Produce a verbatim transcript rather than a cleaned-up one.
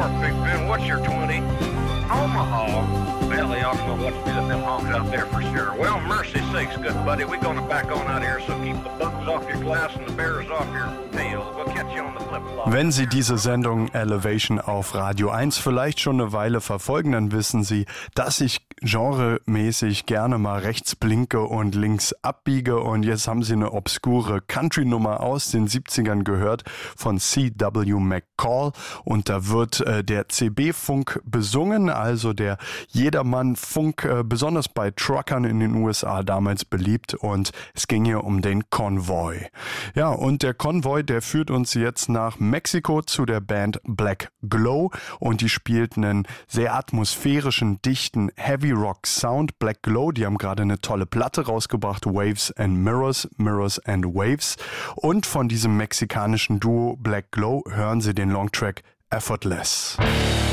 York, Big Ben. What's your twenty? Omaha. Well, they ought to know what to do with them honks out there for sure. Well, mercy sakes, good buddy. We're going to back on out here, so keep the bugs off your glass and the bears off your tail. We'll catch you on the flip-flop. Wenn Sie diese Sendung Elevation auf Radio eins vielleicht schon eine Weile verfolgen, dann wissen Sie, dass ich genremäßig gerne mal rechts blinke und links abbiege. Und jetzt haben Sie eine obskure Country-Nummer aus den siebzigern gehört von C W McCall. Und da wird äh, der C B-Funk besungen, also der Jedermann-Funk, äh, besonders bei Truckern in den U S A damals beliebt. Und es ging hier um den Convoy. Ja, und der Convoy, der führt uns jetzt nach Mexiko zu der Band Black Glow. Und die spielt einen sehr atmosphärischen, dichten Heavy Rock Sound. Black Glow, die haben gerade eine tolle Platte rausgebracht, Waves and Mirrors, Mirrors and Waves. Und von diesem mexikanischen Duo Black Glow hören Sie den Longtrack Effortless.